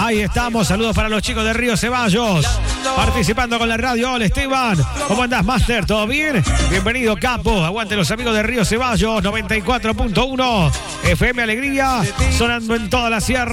Ahí estamos, saludos para los chicos de Río Ceballos. Participando con la radio. Hola Esteban, ¿cómo andás, Master? ¿Todo bien? Bienvenido, Capo. Aguante los amigos de Río Ceballos, 94.1 FM Alegría, sonando en toda la sierra.